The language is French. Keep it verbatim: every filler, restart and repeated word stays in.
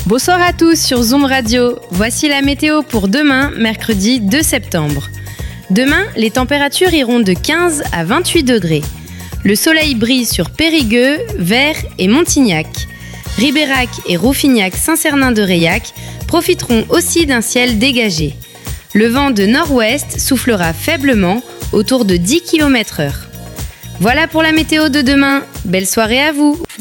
Bonsoir à tous sur Zoom Radio. Voici la météo pour demain, mercredi deux septembre. Demain, les températures iront de quinze à vingt-huit degrés. Le soleil brille sur Périgueux, Vers et Montignac. Ribérac et Rouffignac-Saint-Cernin-de-Reilhac profiteront aussi d'un ciel dégagé. Le vent de nord-ouest soufflera faiblement, autour de dix kilomètres heure. Voilà pour la météo de demain. Belle soirée à vous!